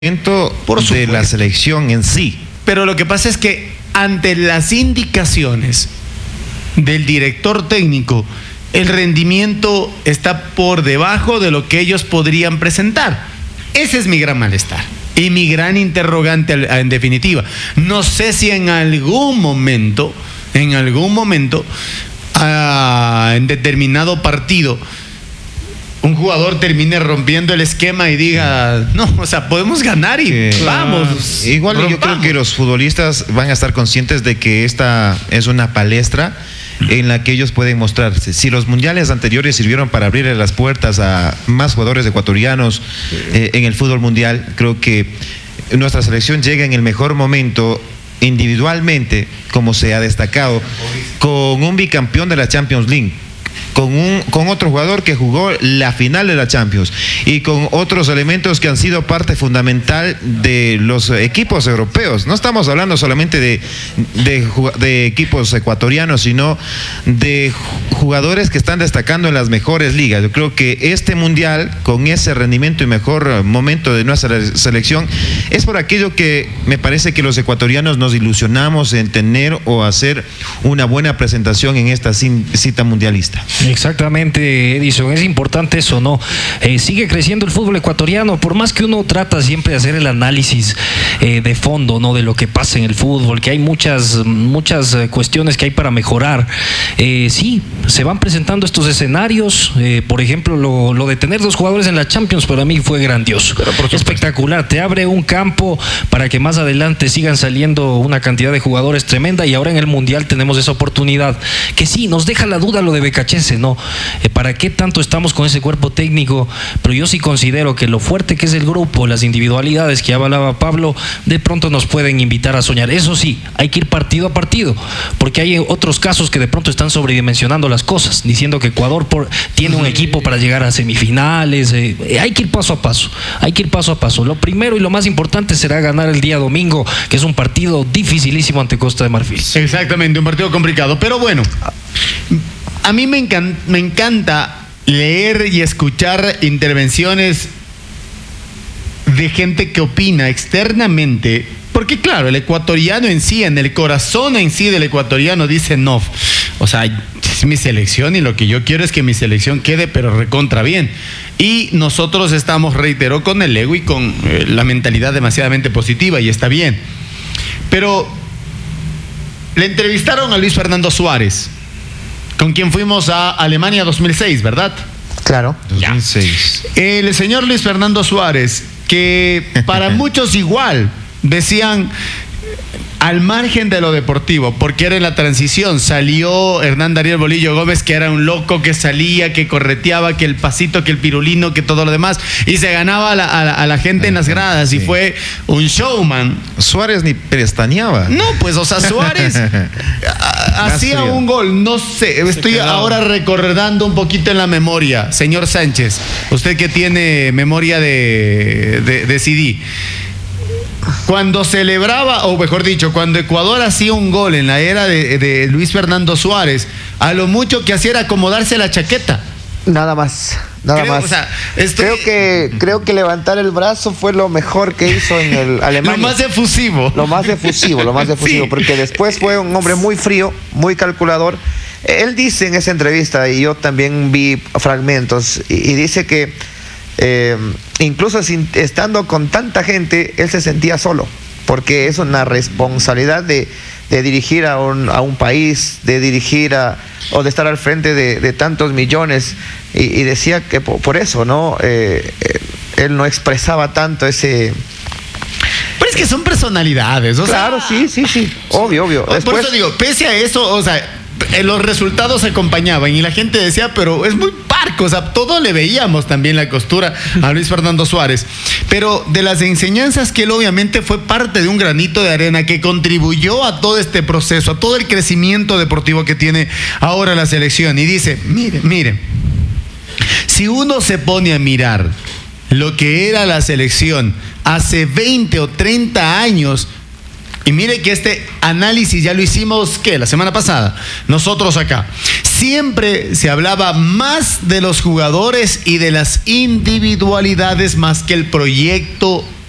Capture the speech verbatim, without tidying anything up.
Por de la selección en sí. Pero lo que pasa es que ante las indicaciones del director técnico, el rendimiento está por debajo de lo que ellos podrían presentar. Ese es mi gran malestar y mi gran interrogante en definitiva. No sé si en algún momento, en algún momento, ah, en determinado partido, un jugador termine rompiendo el esquema y diga, no, o sea, podemos ganar y eh, vamos. Igual rompamos. Yo creo que los futbolistas van a estar conscientes de que esta es una palestra en la que ellos pueden mostrarse. Si los mundiales anteriores sirvieron para abrirle las puertas a más jugadores ecuatorianos eh, en el fútbol mundial, creo que nuestra selección llega en el mejor momento individualmente, como se ha destacado, con un bicampeón de la Champions League, con un con otro jugador que jugó la final de la Champions y con otros elementos que han sido parte fundamental de los equipos europeos. No estamos hablando solamente de, de, de equipos ecuatorianos, sino de jugadores que están destacando en las mejores ligas. Yo creo que este mundial, con ese rendimiento y mejor momento de nuestra selección, es por aquello que me parece que los ecuatorianos nos ilusionamos en tener o hacer una buena presentación en esta cita mundialista. Exactamente, Edison, es importante eso, ¿no? Eh, sigue creciendo el fútbol ecuatoriano, por más que uno trata siempre de hacer el análisis eh, de fondo, ¿no? De lo que pasa en el fútbol, que hay muchas, muchas cuestiones que hay para mejorar. Eh, sí, se van presentando estos escenarios, eh, por ejemplo, lo, lo de tener dos jugadores en la Champions para mí fue grandioso, espectacular, te abre un campo para que más adelante sigan saliendo una cantidad de jugadores tremenda y ahora en el Mundial tenemos esa oportunidad, que sí, nos deja la duda lo de Becachese, ¿no? Eh, ¿Para qué tanto estamos con ese cuerpo técnico? Pero yo sí considero que lo fuerte que es el grupo, las individualidades que hablaba Pablo, de pronto nos pueden invitar a soñar. Eso sí, hay que ir partido a partido, porque hay otros casos que de pronto están sobredimensionando las cosas, diciendo que Ecuador por, tiene un equipo para llegar a semifinales. Eh, eh, hay que ir paso a paso, hay que ir paso a paso. Lo primero y lo más importante será ganar el día domingo, que es un partido dificilísimo ante Costa de Marfil. Exactamente, un partido complicado, pero bueno, a mí me encanta, me encanta leer y escuchar intervenciones de gente que opina externamente, porque claro, el ecuatoriano en sí, en el corazón en sí del ecuatoriano dice no, o sea, es mi selección y lo que yo quiero es que mi selección quede pero recontra bien. Y nosotros estamos, reitero, con el ego y con eh, la mentalidad demasiadamente positiva y está bien. Pero le entrevistaron a Luis Fernando Suárez, con quien fuimos a Alemania dos mil seis, ¿verdad? Claro. dos mil seis. El señor Luis Fernando Suárez, que para muchos igual decían al margen de lo deportivo, porque era en la transición, salió Hernán Darío Bolillo Gómez, que era un loco que salía, que correteaba, que el pasito, que el pirulino, que todo lo demás, y se ganaba a la, a la, a la gente en las gradas, sí. Y fue un showman. Suárez ni pestañeaba. No, pues, o sea, Suárez hacía un gol, no sé, estoy ahora recordando un poquito en la memoria. Señor Sánchez, usted que tiene memoria de, de, de C D, cuando celebraba, o mejor dicho, cuando Ecuador hacía un gol en la era de, de Luis Fernando Suárez, a lo mucho que hacía era acomodarse la chaqueta. Nada más, nada creo, más. O sea, estoy... creo que creo que levantar el brazo fue lo mejor que hizo en el Alemania. Lo más efusivo. Lo más efusivo, lo más efusivo, sí. Porque después fue un hombre muy frío, muy calculador. Él dice en esa entrevista, y yo también vi fragmentos, y, y dice que Eh, incluso sin, estando con tanta gente, él se sentía solo, porque es una responsabilidad de, de dirigir a un, a un país, de dirigir a, o de estar al frente de, de tantos millones, y, y decía que por, por eso, ¿no? Eh, eh, él no expresaba tanto ese... Pero es que son personalidades, o claro, sea... sí, sí, sí, obvio, obvio. Después... Por eso digo, pese a eso, o sea, los resultados acompañaban y la gente decía, pero es muy parco, o sea, todo le veíamos también la costura a Luis Fernando Suárez, pero de las enseñanzas que él obviamente fue parte de un granito de arena que contribuyó a todo este proceso, a todo el crecimiento deportivo que tiene ahora la selección, y dice, mire, mire, si uno se pone a mirar lo que era la selección hace veinte o treinta años, y mire que este análisis ya lo hicimos, ¿qué? La semana pasada, nosotros acá. Siempre se hablaba más de los jugadores y de las individualidades más que el proyecto